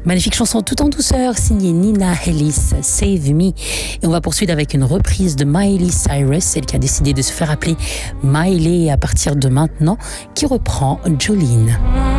Magnifique chanson tout en douceur, signée Nina Ellis, Save Me. Et on va poursuivre avec une reprise de Miley Cyrus, celle qui a décidé de se faire appeler Miley à partir de maintenant, qui reprend Jolene.